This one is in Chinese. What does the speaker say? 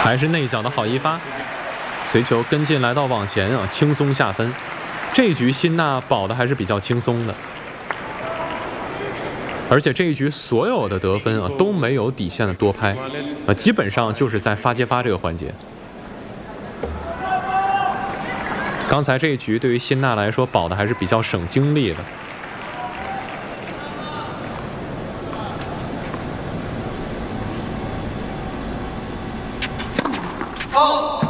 还是内角的好一发，随球跟进来到网前啊，轻松下分。这一局辛纳保的还是比较轻松的，而且这一局所有的得分啊都没有底线的多拍，基本上就是在发接发这个环节。刚才这一局对于辛纳来说保的还是比较省精力的。 好。